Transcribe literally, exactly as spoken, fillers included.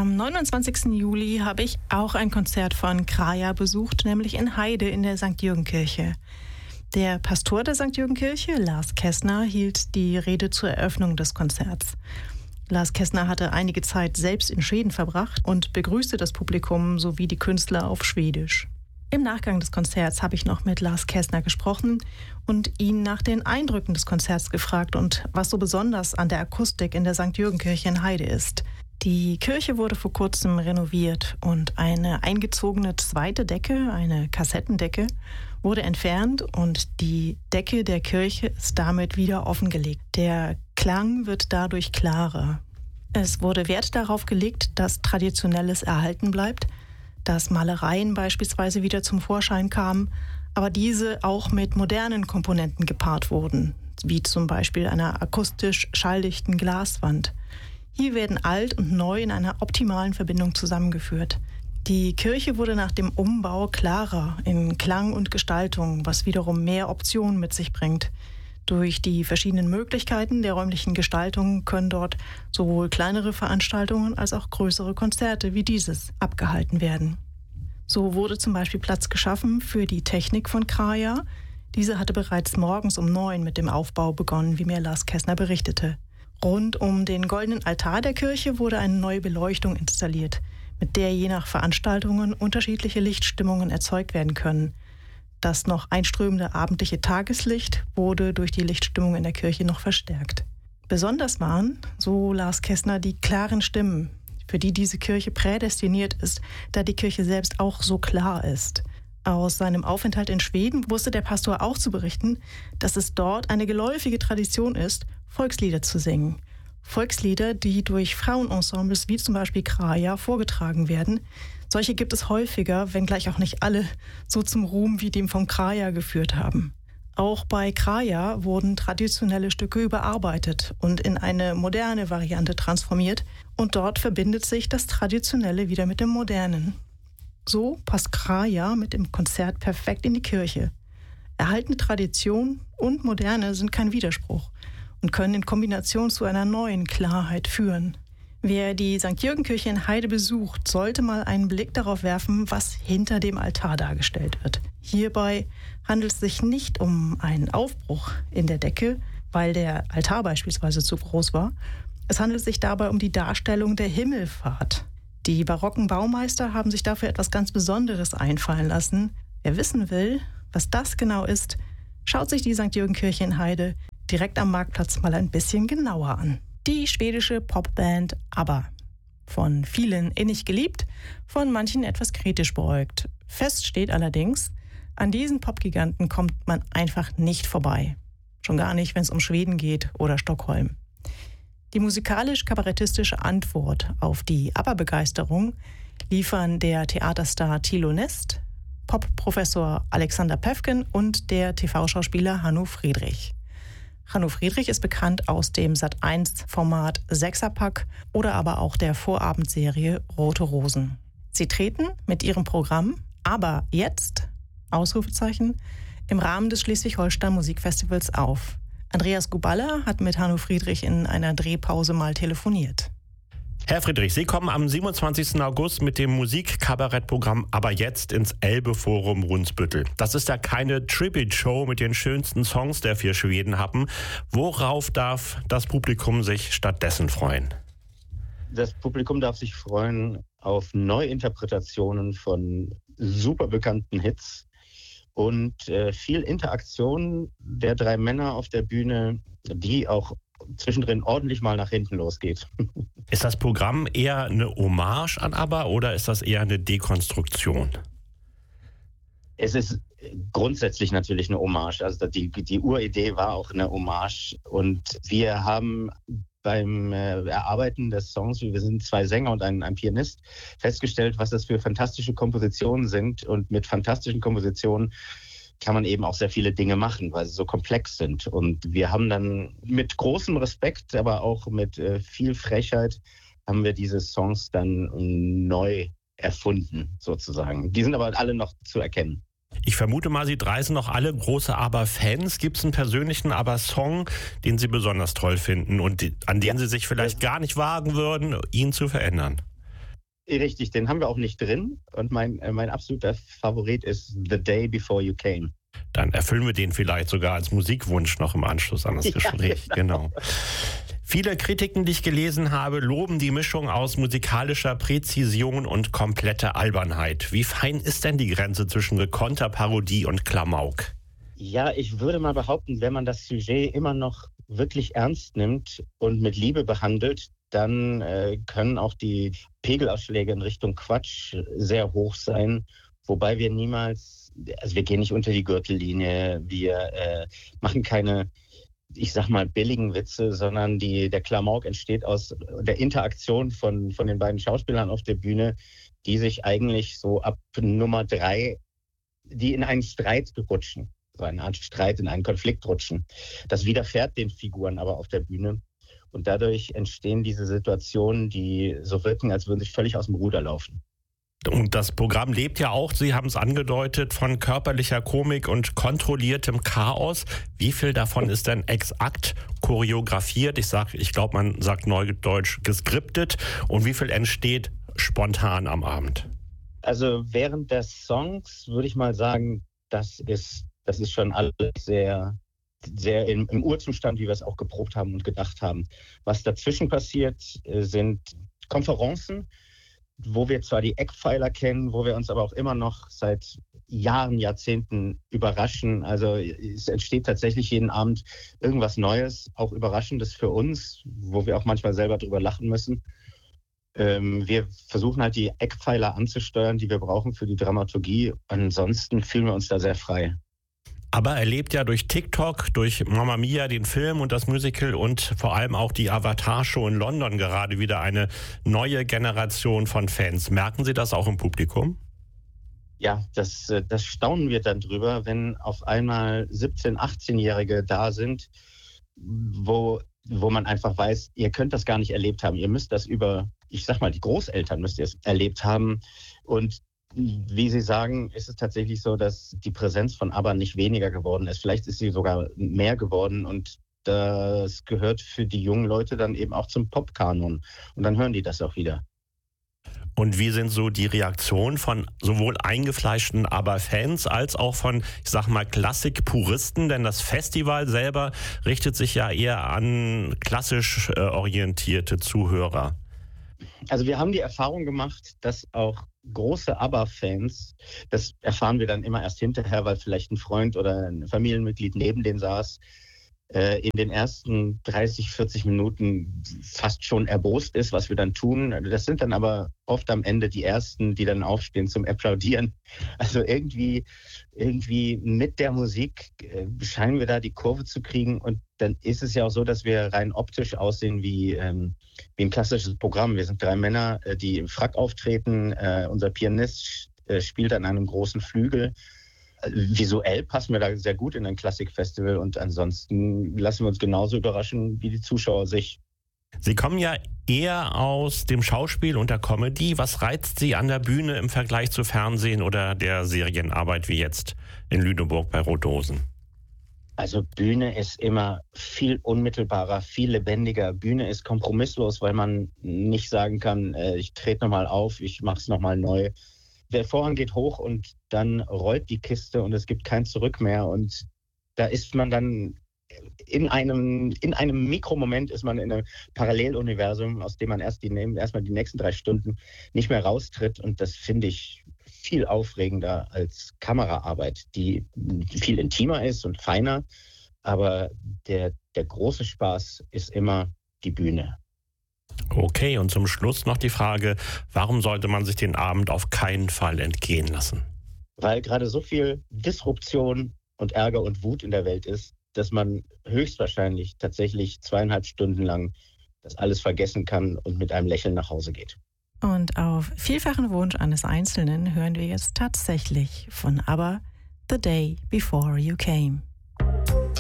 Am neunundzwanzigsten Juli habe ich auch ein Konzert von Kraja besucht, nämlich in Heide in der Sankt Jürgen-Kirche. Der Pastor der Sankt Jürgen-Kirche, Lars Kestner, hielt die Rede zur Eröffnung des Konzerts. Lars Kestner hatte einige Zeit selbst in Schweden verbracht und begrüßte das Publikum sowie die Künstler auf Schwedisch. Im Nachgang des Konzerts habe ich noch mit Lars Kestner gesprochen und ihn nach den Eindrücken des Konzerts gefragt und was so besonders an der Akustik in der Sankt Jürgen-Kirche in Heide ist. Die Kirche wurde vor kurzem renoviert und eine eingezogene zweite Decke, eine Kassettendecke, wurde entfernt und die Decke der Kirche ist damit wieder offengelegt. Der Klang wird dadurch klarer. Es wurde Wert darauf gelegt, dass Traditionelles erhalten bleibt, dass Malereien beispielsweise wieder zum Vorschein kamen, aber diese auch mit modernen Komponenten gepaart wurden, wie zum Beispiel einer akustisch schalldichten Glaswand. Hier werden alt und neu in einer optimalen Verbindung zusammengeführt. Die Kirche wurde nach dem Umbau klarer in Klang und Gestaltung, was wiederum mehr Optionen mit sich bringt. Durch die verschiedenen Möglichkeiten der räumlichen Gestaltung können dort sowohl kleinere Veranstaltungen als auch größere Konzerte wie dieses abgehalten werden. So wurde zum Beispiel Platz geschaffen für die Technik von Kraja. Diese hatte bereits morgens um neun mit dem Aufbau begonnen, wie mir Lars Kestner berichtete. Rund um den goldenen Altar der Kirche wurde eine neue Beleuchtung installiert, mit der je nach Veranstaltungen unterschiedliche Lichtstimmungen erzeugt werden können. Das noch einströmende abendliche Tageslicht wurde durch die Lichtstimmung in der Kirche noch verstärkt. Besonders waren, so Lars Kestner, die klaren Stimmen, für die diese Kirche prädestiniert ist, da die Kirche selbst auch so klar ist. Aus seinem Aufenthalt in Schweden wusste der Pastor auch zu berichten, dass es dort eine geläufige Tradition ist, Volkslieder zu singen. Volkslieder, die durch Frauenensembles wie zum Beispiel Kraja vorgetragen werden. Solche gibt es häufiger, wenngleich auch nicht alle so zum Ruhm wie dem von Kraja geführt haben. Auch bei Kraja wurden traditionelle Stücke überarbeitet und in eine moderne Variante transformiert und dort verbindet sich das Traditionelle wieder mit dem Modernen. So passt Kraja mit dem Konzert perfekt in die Kirche. Erhaltene Tradition und Moderne sind kein Widerspruch und können in Kombination zu einer neuen Klarheit führen. Wer die Sankt Jürgen-Kirche in Heide besucht, sollte mal einen Blick darauf werfen, was hinter dem Altar dargestellt wird. Hierbei handelt es sich nicht um einen Aufbruch in der Decke, weil der Altar beispielsweise zu groß war. Es handelt sich dabei um die Darstellung der Himmelfahrt. Die barocken Baumeister haben sich dafür etwas ganz Besonderes einfallen lassen. Wer wissen will, was das genau ist, schaut sich die Sankt Jürgen-Kirche in Heide direkt am Marktplatz mal ein bisschen genauer an. Die schwedische Popband ABBA. Von vielen innig geliebt, von manchen etwas kritisch beäugt. Fest steht allerdings, an diesen Popgiganten kommt man einfach nicht vorbei. Schon gar nicht, wenn es um Schweden geht oder Stockholm. Die musikalisch-kabarettistische Antwort auf die ABBA-Begeisterung liefern der Theaterstar Thilo Nest, Pop-Professor Alexander Päffgen und der T V-Schauspieler Hanno Friedrich. Hanno Friedrich ist bekannt aus dem Sat eins Format Sechserpack oder aber auch der Vorabendserie Rote Rosen. Sie treten mit ihrem Programm Aber jetzt, Ausrufezeichen, im Rahmen des Schleswig-Holstein Musikfestivals auf. Andreas Guballa hat mit Hanno Friedrich in einer Drehpause mal telefoniert. Herr Friedrich, Sie kommen am siebenundzwanzigsten August mit dem Musikkabarettprogramm Aber jetzt ins Elbe-Forum Brunsbüttel. Das ist ja keine Tribute-Show mit den schönsten Songs der vier Schweden haben. Worauf darf das Publikum sich stattdessen freuen? Das Publikum darf sich freuen auf Neuinterpretationen von super bekannten Hits und äh, viel Interaktion der drei Männer auf der Bühne, die auch zwischendrin ordentlich mal nach hinten losgeht. Ist das Programm eher eine Hommage an ABBA oder ist das eher eine Dekonstruktion? Es ist grundsätzlich natürlich eine Hommage. Also die, die Uridee war auch eine Hommage. Und wir haben beim äh, Erarbeiten des Songs, wir sind zwei Sänger und ein, ein Pianist, festgestellt, was das für fantastische Kompositionen sind. Und mit fantastischen Kompositionen kann man eben auch sehr viele Dinge machen, weil sie so komplex sind. Und wir haben dann mit großem Respekt, aber auch mit äh, viel Frechheit, haben wir diese Songs dann neu erfunden, sozusagen. Die sind aber alle noch zu erkennen. Ich vermute mal, Sie drei sind noch alle große ABBA-Fans. Gibt es einen persönlichen ABBA-Song, den Sie besonders toll finden und die, an den ja. Sie sich vielleicht gar nicht wagen würden, ihn zu verändern? Richtig, den haben wir auch nicht drin. Und mein, äh, mein absoluter Favorit ist The Day Before You Came. Dann erfüllen wir den vielleicht sogar als Musikwunsch noch im Anschluss an das Gespräch. Ja, genau. genau. Viele Kritiken, die ich gelesen habe, loben die Mischung aus musikalischer Präzision und kompletter Albernheit. Wie fein ist denn die Grenze zwischen gekonnter Parodie und Klamauk? Ja, ich würde mal behaupten, wenn man das Sujet immer noch wirklich ernst nimmt und mit Liebe behandelt, dann äh, können auch die Pegelausschläge in Richtung Quatsch sehr hoch sein. Wobei wir niemals, also wir gehen nicht unter die Gürtellinie, wir äh, machen keine, ich sag mal, billigen Witze, sondern die, der Klamauk entsteht aus der Interaktion von, von den beiden Schauspielern auf der Bühne, die sich eigentlich so ab Nummer drei, die in einen Streit rutschen, so eine Art Streit, in einen Konflikt rutschen. Das widerfährt den Figuren aber auf der Bühne. Und dadurch entstehen diese Situationen, die so wirken, als würden sie völlig aus dem Ruder laufen. Und das Programm lebt ja auch, Sie haben es angedeutet, von körperlicher Komik und kontrolliertem Chaos. Wie viel davon ist denn exakt choreografiert? Ich sag, ich glaube, man sagt neudeutsch geskriptet. Und wie viel entsteht spontan am Abend? Also während der Songs würde ich mal sagen, das ist, das ist schon alles sehr, sehr im, im Urzustand, wie wir es auch geprobt haben und gedacht haben. Was dazwischen passiert, sind Konferenzen, wo wir zwar die Eckpfeiler kennen, wo wir uns aber auch immer noch seit Jahren, Jahrzehnten überraschen. Also es entsteht tatsächlich jeden Abend irgendwas Neues, auch Überraschendes für uns, wo wir auch manchmal selber drüber lachen müssen. Ähm, wir versuchen halt die Eckpfeiler anzusteuern, die wir brauchen für die Dramaturgie. Ansonsten fühlen wir uns da sehr frei. Aber er lebt ja durch TikTok, durch Mamma Mia, den Film und das Musical und vor allem auch die Avatar-Show in London gerade wieder eine neue Generation von Fans. Merken Sie das auch im Publikum? Ja, das, das staunen wir dann drüber, wenn auf einmal siebzehn-, achtzehnjährige da sind, wo, wo man einfach weiß, ihr könnt das gar nicht erlebt haben. Ihr müsst das über, ich sag mal, die Großeltern müsst ihr es erlebt haben. Und wie Sie sagen, ist es tatsächlich so, dass die Präsenz von ABBA nicht weniger geworden ist. Vielleicht ist sie sogar mehr geworden und das gehört für die jungen Leute dann eben auch zum Popkanon. Und dann hören die das auch wieder. Und wie sind so die Reaktionen von sowohl eingefleischten ABBA-Fans als auch von, ich sag mal, Klassik-Puristen? Denn das Festival selber richtet sich ja eher an klassisch äh, orientierte Zuhörer. Also wir haben die Erfahrung gemacht, dass auch große ABBA-Fans, das erfahren wir dann immer erst hinterher, weil vielleicht ein Freund oder ein Familienmitglied neben denen saß, äh, in den ersten dreißig, vierzig Minuten fast schon erbost ist, was wir dann tun. Das sind dann aber oft am Ende die Ersten, die dann aufstehen zum Applaudieren. Also irgendwie, irgendwie mit der Musik äh, scheinen wir da die Kurve zu kriegen. Und dann ist es ja auch so, dass wir rein optisch aussehen wie, ähm, wie ein klassisches Programm. Wir sind drei Männer, äh, die im Frack auftreten. Äh, unser Pianist äh, spielt an einem großen Flügel. Visuell passen wir da sehr gut in ein Klassikfestival und ansonsten lassen wir uns genauso überraschen wie die Zuschauer sich. Sie kommen ja eher aus dem Schauspiel und der Comedy. Was reizt Sie an der Bühne im Vergleich zu Fernsehen oder der Serienarbeit wie jetzt in Lüneburg bei Rodosen? Also Bühne ist immer viel unmittelbarer, viel lebendiger. Bühne ist kompromisslos, weil man nicht sagen kann, äh, ich trete nochmal auf, ich mache es nochmal neu. Der Vorhang geht hoch und dann rollt die Kiste und es gibt kein Zurück mehr. Und da ist man dann in einem, in einem Mikromoment ist man in einem Paralleluniversum, aus dem man erst die, erstmal die nächsten drei Stunden nicht mehr raustritt. Und das finde ich viel aufregender als Kameraarbeit, die viel intimer ist und feiner. Aber der, der große Spaß ist immer die Bühne. Okay, und zum Schluss noch die Frage, warum sollte man sich den Abend auf keinen Fall entgehen lassen? Weil gerade so viel Disruption und Ärger und Wut in der Welt ist, dass man höchstwahrscheinlich tatsächlich zweieinhalb Stunden lang das alles vergessen kann und mit einem Lächeln nach Hause geht. Und auf vielfachen Wunsch eines Einzelnen hören wir jetzt tatsächlich von ABBA The Day Before You Came.